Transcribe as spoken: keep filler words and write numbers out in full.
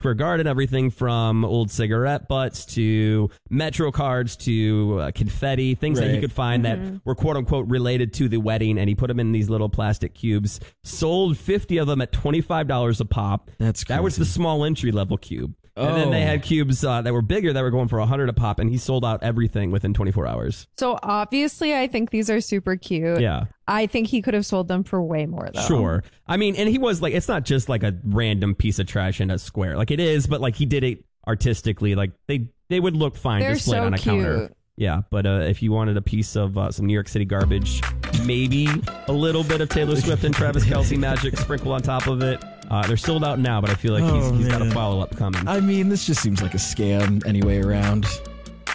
Square Garden, everything from old cigarette butts to Metro cards to uh, confetti, things right. that he could find mm-hmm. that were quote unquote related to the wedding, and he put them in these little plastic cubes. Sold fifty of them at twenty-five dollars a pop. That's crazy. That was the small entry level cube. Oh. And then they had cubes uh, that were bigger that were going for one hundred a pop, and he sold out everything within twenty-four hours. So obviously, I think these are super cute. Yeah. I think he could have sold them for way more, though. Sure. I mean, and he was like, it's not just like a random piece of trash in a square. Like it is, but like he did it artistically. Like they, they would look fine They're displayed so on a cute. counter. Yeah, but uh, if you wanted a piece of uh, some New York City garbage, maybe a little bit of Taylor Swift and Travis Kelce magic sprinkled on top of it. Uh, they're sold out now, but I feel like oh, he's, he's got a man. follow-up coming. I mean, this just seems like a scam anyway around.